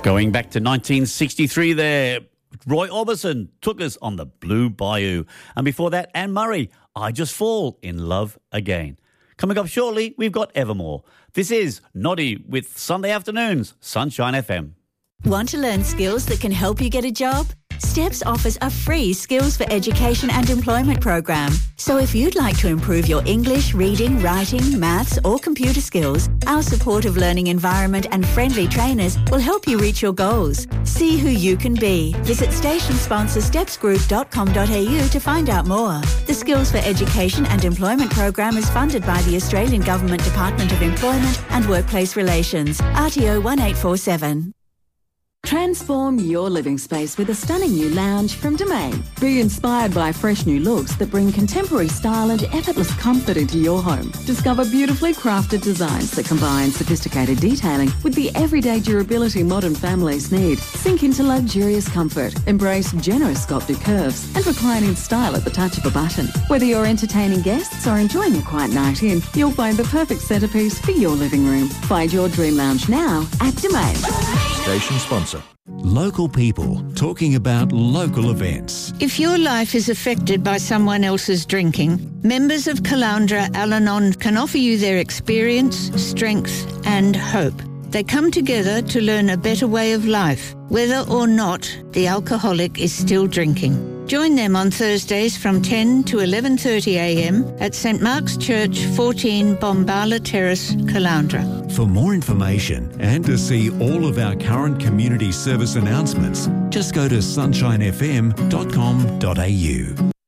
Going back to 1963 there, Roy Orbison took us on the Blue Bayou. And before that, Anne Murray, I Just Fall in Love Again. Coming up shortly, we've got Evermore. This is Noddy with Sunday Afternoons, Sunshine FM. Want to learn skills that can help you get a job? STEPS offers a free Skills for Education and Employment program. So if you'd like to improve your English, reading, writing, maths or computer skills, our supportive learning environment and friendly trainers will help you reach your goals. See who you can be. Visit station sponsor stepsgroup.com.au to find out more. The Skills for Education and Employment program is funded by the Australian Government Department of Employment and Workplace Relations, RTO 1847. Transform your living space with a stunning new lounge from Domain. Be inspired by fresh new looks that bring contemporary style and effortless comfort into your home. Discover beautifully crafted designs that combine sophisticated detailing with the everyday durability modern families need. Sink into luxurious comfort, embrace generous sculpted curves and recline in style at the touch of a button. Whether you're entertaining guests or enjoying a quiet night in, you'll find the perfect centrepiece for your living room. Find your dream lounge now at Domain. Station sponsor. Local people talking about local events. If your life is affected by someone else's drinking, members of Caloundra Al-Anon can offer you their experience, strength and hope. They come together to learn a better way of life, whether or not the alcoholic is still drinking. Join them on Thursdays from 10 to 11:30am at St Mark's Church, 14 Bombala Terrace, Caloundra. For more information and to see all of our current community service announcements, just go to sunshinefm.com.au.